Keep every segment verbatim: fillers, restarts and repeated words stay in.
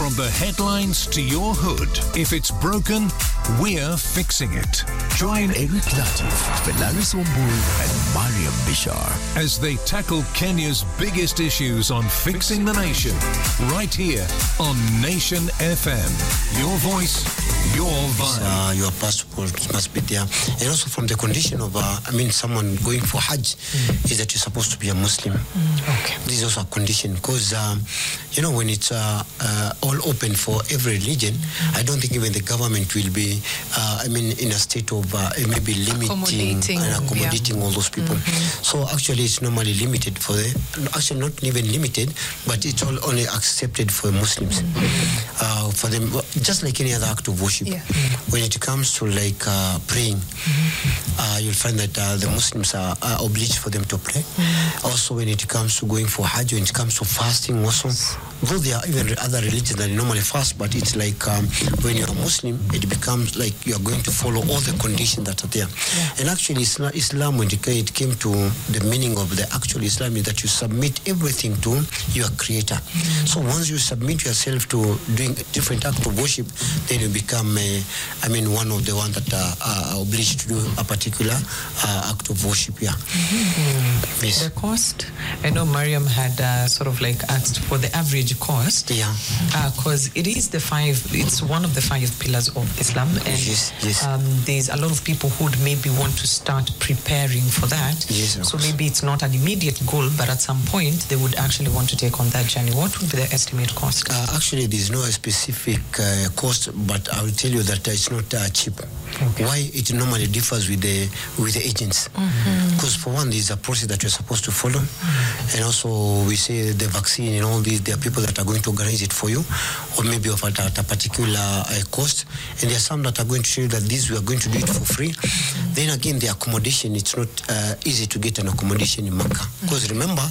From the headlines to your hood, if it's broken, we're fixing it. Join Eric Latif, Velaris Ombul, and Mariam Bishar as they tackle Kenya's biggest issues on Fixing the Nation, right here on Nation F M. Your voice, your vibe. Uh, your passport must be there. And also from the condition of, uh, I mean, someone going for Hajj, mm. is that you're supposed to be a Muslim. Mm. Okay. This is also a condition because, um, you know, when it's uh, uh, all open for every religion, mm. I don't think even the government will be, uh, I mean, in a state of uh, maybe limiting and accommodating yeah. all those people. Mm-hmm. So actually it's normally limited for the, actually not even limited, but it's all only accepted for Muslims. Mm-hmm. Uh, for them, just like any other act of worship. Yeah. Mm-hmm. When it comes to like uh, praying, mm-hmm. uh, you'll find that uh, the Muslims are, are obliged for them to pray. Mm-hmm. Also when it comes to going for Hajj, when it comes to fasting also, though there are even other religions that normally fast, but it's like um, when you're a Muslim, it becomes like you're going to follow all the conditions that are there. Yeah. And actually Islam, Islam when it came to the meaning of the actual Islam is that you submit everything to your creator. Mm-hmm. So once you submit yourself to doing different acts of worship, then you become, a, I mean, one of the ones that are, are obliged to do a particular uh, act of worship. Yeah. Mm-hmm. Yes. The cost, I know Mariam had uh, sort of like asked for the average cost. Yeah. Because uh, it is the five, it's one of the five pillars of Islam. And yes, yes. Um, there's a lot of people who would maybe want to start preparing for that. Yes, so maybe it's not an immediate goal, but at some point they would actually want to take on that journey. What would be the estimate cost? Uh, actually, there's no specific uh, cost, but I will tell you that it's not uh, cheap. Okay. Why? It normally differs with the with the agents. Because mm-hmm. for one, there's a process that you're supposed to follow. Mm-hmm. And also we say the vaccine and all these, there are people that are going to organize it for you, or maybe of at, at a particular uh, cost. And there are some that are going to show you that this we are going to do it for free. Mm-hmm. Then again, the accommodation, it's not uh, easy to get an accommodation in Makkah. Because mm-hmm. remember,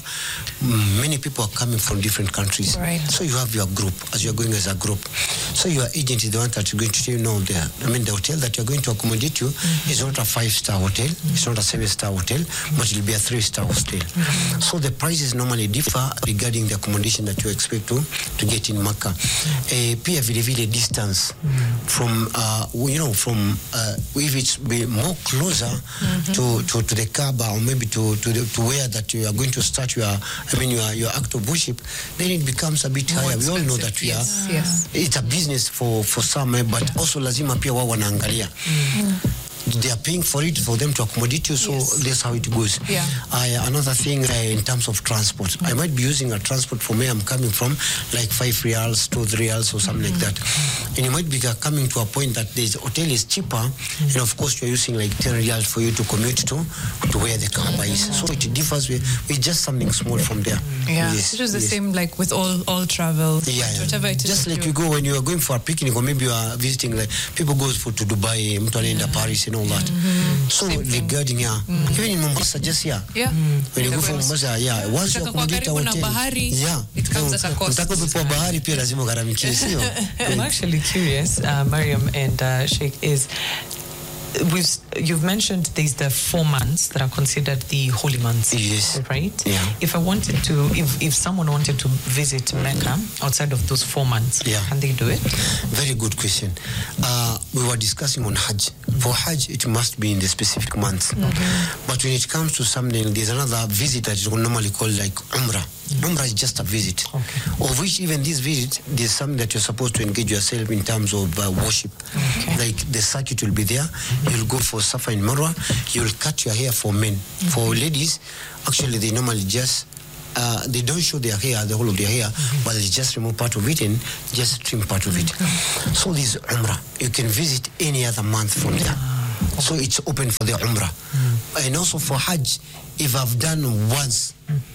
many people are coming from different countries. Right. So you have your group, as you're going as a group. So your agent is the one that you're going to tell you, no, the, I mean, the hotel that you're going to accommodate you mm-hmm. is not a five-star hotel, mm-hmm. it's not a seven-star hotel, mm-hmm. but it'll be a three-star hotel. Mm-hmm. So the prices normally differ regarding the accommodation that you expect to, to get in Makkah. A pia vile vile distance mm-hmm. from, uh, you know, from, uh, if it's be more closer mm-hmm. to, to, to the Kaaba or maybe to, to, the, to where that you are going to start your, I mean, your, your act of worship, then it becomes a bit more higher. We all know that we yes. are, yes. it's a business for, for some, eh, but yeah. also lazima pia wao wanaangalia. Mm-hmm. They are paying for it for them to accommodate you, so yes. that's how it goes. Yeah. Uh, another thing uh, in terms of transport, mm-hmm. I might be using a transport from where I'm coming from, like five reals, two reals, or something mm-hmm. like that. And you might be coming to a point that the hotel is cheaper, mm-hmm. and of course you're using like ten reals for you to commute to, to where the Kaaba is. So it differs with, with just something small from there. Yeah, yes. it is the yes. same like with all all travel. Yeah, yeah. Whatever it is. Just like you go when you are going for a picnic, or maybe you are visiting, like people go for to Dubai, mtu anaenda yeah. Paris and all that. Mm-hmm. So regarding yeah, mm-hmm. even in Mombasa, just yeah, yeah. Mm-hmm. when you go from Mombasa, yeah, once you accommodate a hotel, bahari, yeah, it comes at a cost. Utakapopewa bahari pia lazima gharamikie, sio? I'm actually curious, uh, Mariam and uh, Sheikh, is we've you've mentioned there's the four months that are considered the holy months. Yes. Right? Yeah. If I wanted to, if, if someone wanted to visit Mecca outside of those four months, yeah. can they do it? Very good question. Uh, we were discussing on Hajj. For Hajj, it must be in the specific months. Mm-hmm. But when it comes to something, there's another visit that is normally called like Umrah. Mm-hmm. Umrah is just a visit, okay. Of which even this visit, there's something that you're supposed to engage yourself in terms of uh, worship. Okay. Like the circuit will be there. Mm-hmm. You'll go for Safa and Marwa. You'll cut your hair for men. Mm-hmm. For ladies, actually they normally just Uh, they don't show their hair, the whole of their hair, mm-hmm. but they just remove part of it and just trim part of it. Mm-hmm. So this Umrah, you can visit any other month from there. Mm-hmm. So it's open for the Umrah. Mm-hmm. And also for Hajj, if I've done once, mm-hmm.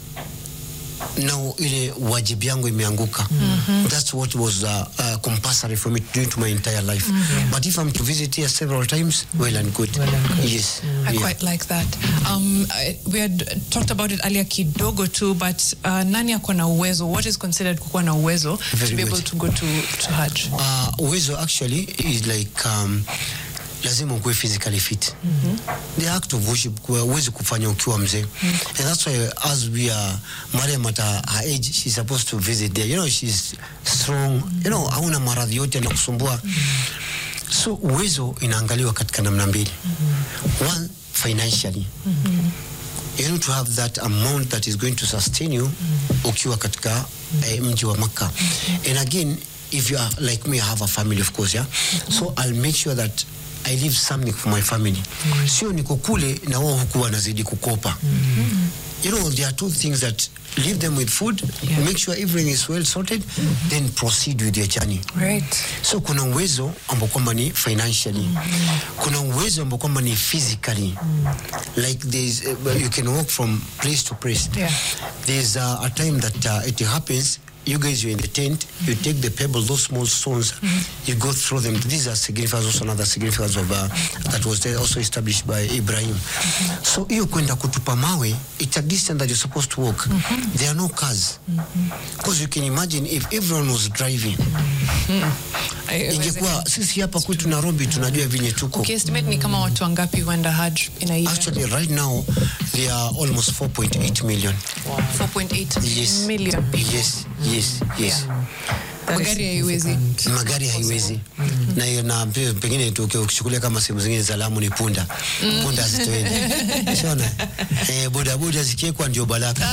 now ile wajibu yangu imeanguka. Mm-hmm. That's what was uh, uh, compulsory for me to do it my entire life. Mm-hmm. But if I'm to visit here several times, well and good. Well and good. Yes. Mm-hmm. I yeah. quite like that. Um, I, we had talked about it earlier kidogo too, but uh, nani ako na uwezo? What is considered kuwa na uwezo Very to be good. able to go to, to Hajj? Uh, uwezo actually is like um, lazima ukuwe physically fit. Mm-hmm. The act of worship huwezi kufanya ukiwa mzee. Mm-hmm. And that's why as we are Mariam at her age, she's supposed to visit there. You know, she's strong, you know, hauna maradhi yote na kusumbua. So uwezo inaangaliwa katika namna mbili. One, financially. You need to have that amount that is going to sustain you ukiwa katika eh, mji wa Makkah. And again, if you are like me, I have a family, of course, yeah. So I'll make sure that I leave something for my family. Sio niko kule na wao huku wanazidi kukopa. You know, there are two things that leave them with food, yeah. Make sure everything is well sorted, mm-hmm. Then proceed with your journey. Right. So kuna uwezo ambao kwamba ni financially. Mm-hmm. Kuna uwezo ambao kwamba ni physically. Mm-hmm. Like there's, uh, you can walk from place to place. Yeah. There's uh, a time that uh, it happens, you guys, you're in the tent, you take the pebble, those small stones, mm-hmm. You go through them. These are significance, also another significance of uh, that was there also established by Ibrahim. Mm-hmm. So you kwenda kutupa mawe, it's a distance that you're supposed to walk. Mm-hmm. There are no cars. Because mm-hmm. you can imagine if everyone was driving. Mm-hmm. Ingekuwa sisi hapa kwetu Nairobi tunajua vinye tuko. Okay, estimate ni kama watu wangapi wenda Hajj in a year? Actually right now there are almost four point eight million. Wow. four point eight yes. million people. Yes. Yes, yes. Yeah. Magari haiwezi. Magari haiwezi. Mm-hmm. Na hiyo na pengine ukichukulia kama sehemu zingine za Lamu ni punda. Mm. Punda zitoende. Unaona? Eh, boda boda zikiekwa ndio balaka.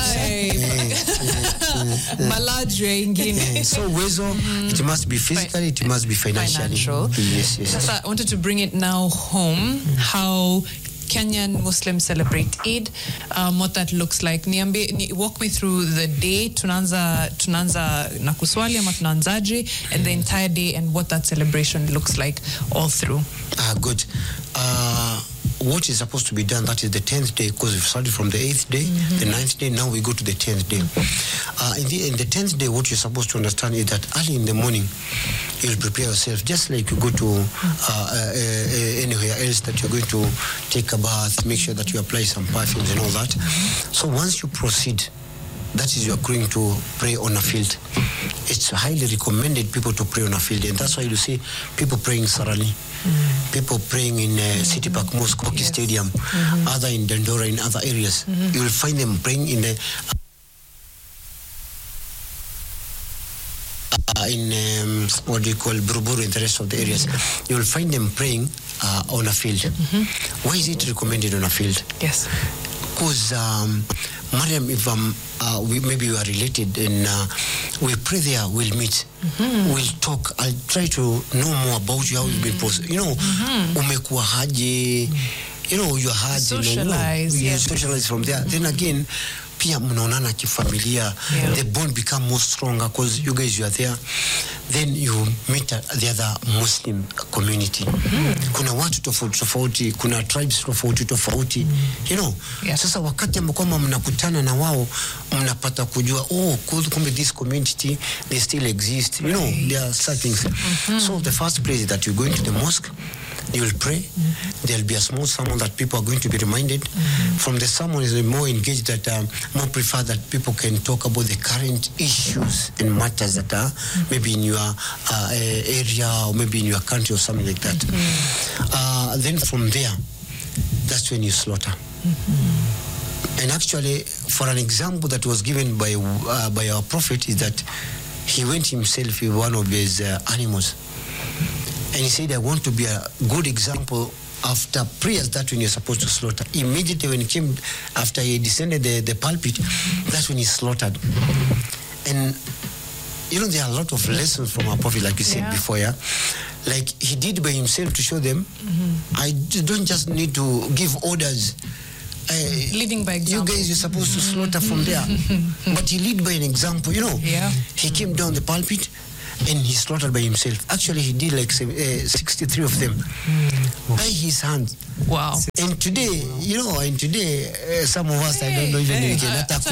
Maladre ingine. So uwezo, it must be physically, it must be financially. Financial. Yes, yes. Sasa I wanted to bring it now home, how Kenyan Muslims celebrate Eid, um, what that looks like. Niambi, ni, walk me through the day, tunanza, tunanza na kuswali ama tunanzaje, and the entire day and what that celebration looks like all through. Ah, uh, good. Uh, what is supposed to be done, that is the tenth day, because we've started from the eighth day, mm-hmm. the ninth day, now we go to the tenth day. Uh, in, the, in the tenth day, what you're supposed to understand is that early in the morning, you'll prepare yourself, just like you go to uh, uh, uh, anywhere else that you're going to take a bath, make sure that you apply some perfumes and all that. Mm-hmm. So once you proceed, that is, you're going to pray on a field. It's highly recommended people to pray on a field, and that's why you see people praying Sarali, mm-hmm. people praying in uh, City Park Mosque, Koki yes. Stadium, mm-hmm. other in Dandora, in other areas. Mm-hmm. You will find them praying in the uh, in um, what do you call Buruburu and the rest of the areas. Mm-hmm. You will find them praying uh, on a field. Mm-hmm. Why is it recommended on a field? Yes. Because um, Mariam, if um, uh, we, maybe we are related and uh, we pray there, we'll meet, mm-hmm. we'll talk. I'll try to know more about you, how you've been processed. You know, mm-hmm. umekuwa haje, you know, you're hard. Socialize. You know, you yes. socialize from there. Mm-hmm. Then again, pia mnaonana kifamilia, yeah. The bond become more stronger because you guys, you are there. Then you meet uh, the other Muslim community. Mm-hmm. Kuna watu tofauti tofauti, kuna tribes tofauti tofauti, mm-hmm. You know. Yes. Sasa wakati ambako mnakutana na wao, mnapata kujua, oh, kumbe this community, they still exist. Right. You know, there are such things. Mm-hmm. So the first place is that you go into the mosque, you will pray. Mm-hmm. There'll be a small sermon that people are going to be reminded. Mm-hmm. From the sermon is more engaged that um, more prefer that people can talk about the current issues and matters that are mm-hmm. maybe in your uh, area or maybe in your country or something like that. Mm-hmm. Uh, then from there, that's when you slaughter. Mm-hmm. And actually, for an example that was given by uh, by our prophet is that he went himself with one of his uh, animals. And he said, I want to be a good example after prayers, that when you're supposed to slaughter. Immediately when he came, after he descended the, the pulpit, that's when he slaughtered. And, you know, there are a lot of lessons from our prophet, like you said yeah. before, yeah? Like he did by himself to show them, mm-hmm. I don't just need to give orders. Uh, Leading by example. You guys, you're supposed to slaughter from there. But he led by an example, you know. Yeah. He came down the pulpit, and he slaughtered by himself. Actually, he did like uh, sixty-three of them mm. by his hand. Wow. And today, you know, and today, uh, some of us, hey, I don't know even hey, we can uh,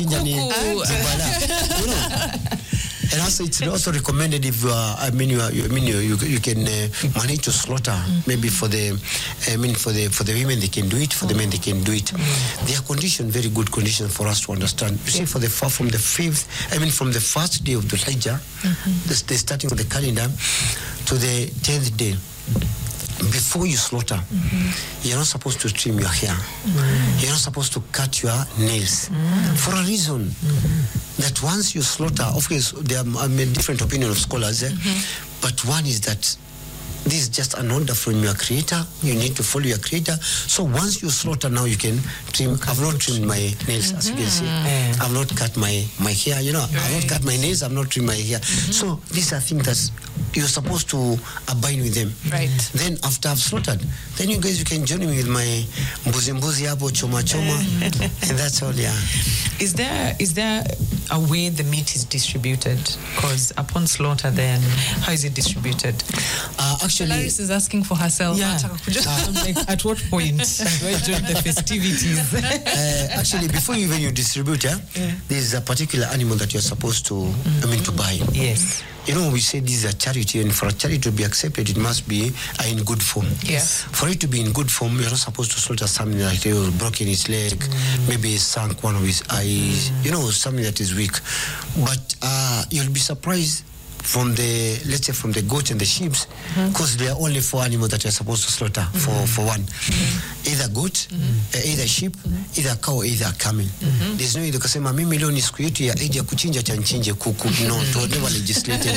you know. And also, it's also recommended if you are, I mean, you are, you, I mean, you, you, you can uh, manage to slaughter. Mm-hmm. Maybe for the, I mean, for the for the women they can do it, for the men they can do it. Mm-hmm. They are conditioned, very good conditions for us to understand. You see, for the from the fifth, I mean, from the first day of the Hijjah, mm-hmm. the, the starting of the calendar, to the tenth day. Before you slaughter, mm-hmm. you're not supposed to trim your hair. Mm-hmm. You're not supposed to cut your nails. Mm-hmm. For a reason. Mm-hmm. that once you slaughter, of course, there are I mean, different opinion of scholars, eh? mm-hmm. but one is that this is just an order from your creator. You need to follow your creator. So once you slaughter, now you can trim. I've not trimmed my nails, mm-hmm. as you can see. Yeah. I've not cut my, my hair, you know. Right. I've not cut my nails, I've not trimmed my hair. Mm-hmm. So these are things that you're supposed to abide with them. Right. Then after I've slaughtered, then you guys, you can join me with my mbuzi mbuzi hapo, choma choma. And that's all, yeah. Is there is there a way the meat is distributed? Because upon slaughter, then how is it distributed? Uh, actually, Laris is asking for herself. Yeah. Uh, like, at what point do I join the festivities? uh, actually, before you even you distribute, yeah, yeah. there's a particular animal that you're supposed to, mm-hmm. I mean, to buy. Yes. You know, we say this is a charity, and for a charity to be accepted, it must be uh, in good form. Yes. For it to be in good form, you're not supposed to slaughter something like they broken his leg, mm. maybe sunk one of his eyes, mm. you know, something that is weak. But uh, you'll be surprised from the, let's say, from the goats and the sheep, because mm-hmm. there are only four animals that you're supposed to slaughter mm-hmm. for, for one. Mm-hmm. Either goat, mm-hmm. uh, either sheep, mm-hmm. either cow, either camel. Mm-hmm. There's no either kusema mimi leo ni siku yetu ya Eid ya kuchinja cha nchinje kuku. No, it was never legislated.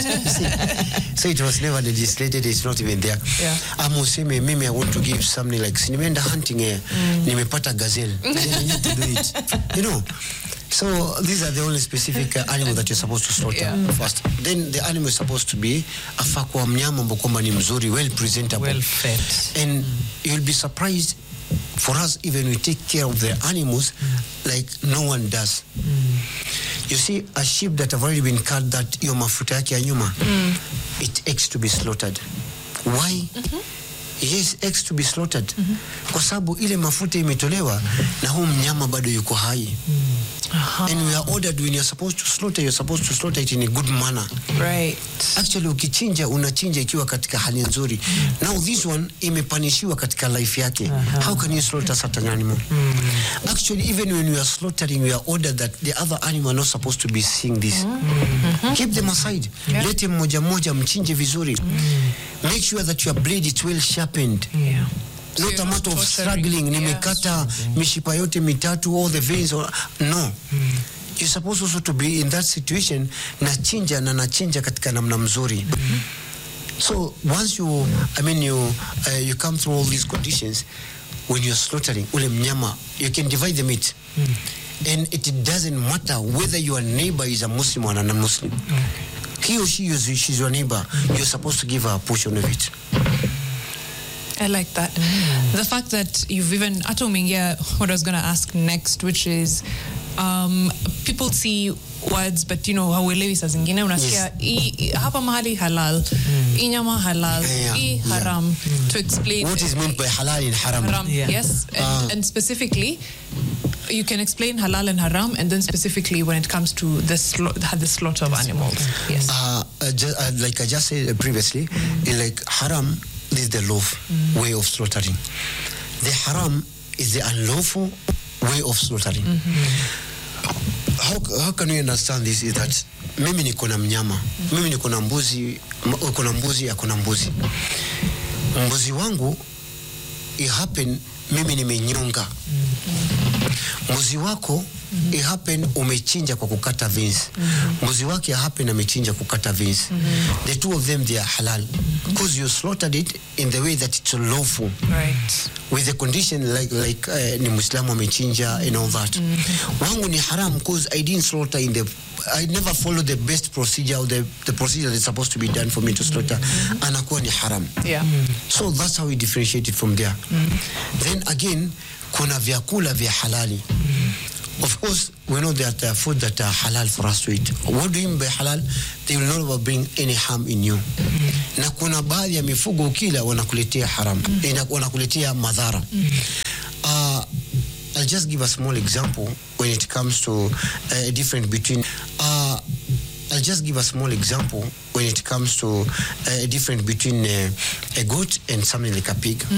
So it was never legislated, it's not even there. Yeah. Ama useme mimi I want to give something like, nimeenda hunting eh, mm. nimepata gazelle. Then I need to do it. You know? So these are the only specific uh, animals that you're supposed to slaughter yeah. first. Then the animal is supposed to be afakwa mnyama ambao kwamba ni mzuri, well presentable, well fed. And mm. you'll be surprised. For us, even we take care of the animals mm. like no one does. Mm. You see, a sheep that have already been cut, that iyo mafuta yake ya nyuma, mm. it aches to be slaughtered. Why? Mm-hmm. Yes, eggs to be slaughtered. Mm-hmm. Kwa sababu ile mafuta imetolewa na huu mnyama bado yuko hai. Mm. And we are ordered, when you're supposed to slaughter, you're supposed to slaughter it in a good manner. Right. Actually, ukichinja, unachinja ikiwa katika hali nzuri. Mm. Now this one imepanishiwa katika life yake. Uh-huh. How can you slaughter such an animal? Mm. Actually, even when we are slaughtering, we are ordered that the other animal are not supposed to be seeing this. Mm-hmm. Keep them aside. Yeah. Let them moja moja mchinje vizuri. Mm. Make sure that your blade is well sharpened. Yeah. So not a matter of struggling. Yeah. Nimekata mishipa yote mitatu, all the veins. Or, no. Mm. You're supposed also to be in that situation. Nachinja na nachinja katika namna mzuri. Mm-hmm. So once you, I mean, you uh, you come through all these conditions, when you're slaughtering, ule mnyama, you can divide the meat. Mm. And it doesn't matter whether your neighbor is a Muslim or a non-Muslim. Okay. He or she is she's your neighbor. Mm. You're supposed to give her a portion of it. I like that. Mm. The fact that you've even, Ato Mingia, what I was going to ask next, which is, um, people see words, but you know, hauelewi saa zingine unasikia yes. hapa mahali halal, mm. inyama halal, yeah, i haram, yeah. mm. to explain what is meant by halal and haram. haram yeah. Yes, and, uh. and specifically, you can explain halal and haram, and then specifically when it comes to the sla- the slaughter of animals. Yes. Uh, uh, just, uh, like I just said previously, mm. in like haram, this is the lawful mm. way of slaughtering. The haram is the unlawful way of slaughtering. Mm-hmm. How, how can you understand this? Is that mimi niko na mnyama, mm-hmm. mimi niko na mbuzi, uko na mbuzi, ako na mbuzi. Mbuzi wangu, it happen, mimi nimenyonga. Mm-hmm. Mbuzi wako, mm-hmm. it happen umechinja kwa kukata veins. Mm-hmm. Mbuzi wake it happen amechinja kukata veins. Mm-hmm. The two of them, they are halal. Because mm-hmm. you slaughtered it in the way that it's lawful. Right. With the condition like like uh, ni Muslimu amechinja and all that. Mm-hmm. Wangu ni haram because I didn't slaughter in the, I never followed the best procedure or the, the procedure that's supposed to be done for me to slaughter. Mm-hmm. Anakuwa ni haram. Yeah. Mm-hmm. So that's how we differentiate it from there. Mm-hmm. Then again, kuna vyakula vya halali. Mm-hmm. Of course, we know that uh, food that are halal for us to eat. What do you mean by halal? They will never bring any harm in you. Mm-hmm. Na kuna baadhi ya mifugo ukila wanakuletea haram. Mm-hmm. Wanakuletea madhara. Mm-hmm. Uh, I'll just give a small example when it comes to a uh, difference between... Uh, I'll just give a small example when it comes to a uh, difference between uh, a goat and something like a pig. Mm-hmm.